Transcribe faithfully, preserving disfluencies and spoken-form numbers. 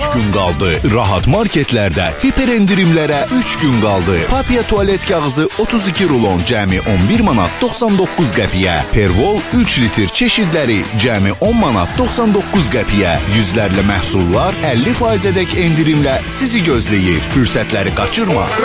üç gün qaldı. Rahat marketlərdə hiper endirimlərə üç gün qaldı. Papia tualet kağızı otuz iki rulon cəmi on bir manat doxsan doqquz qəpiyə. Pervol üç litr çeşidləri cəmi on manat doxsan doqquz qəpiyə. Yüzlərlə məhsullar əlli faizədək endirimlə sizi gözləyir. Fürsətləri qaçırma.